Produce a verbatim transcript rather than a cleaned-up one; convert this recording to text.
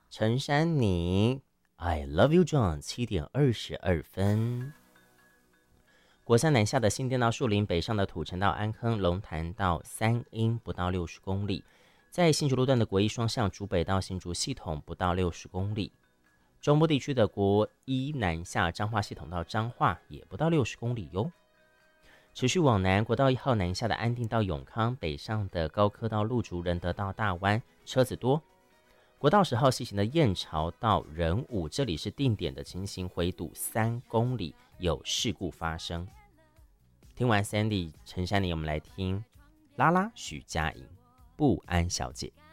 陈珊妮 I love you John 七点二十二分。国三南下的新店到树林，北上的土城到安坑，龙潭到三英不到六十公里。在新竹路段的国一双向竹北到新竹系统不到六十公里。中部地区的国一南下彰化系统到彰化也不到六十公里哟。持续往南，国道一号南下的安定到永康，北上的高科到鹿竹仁德到大湾，车子多。国道十号西行的燕巢到仁武，这里是定点的情形，回堵三公里，有事故发生。听完 Sandy 陈珊妮，我们来听拉拉许佳莹不安小姐。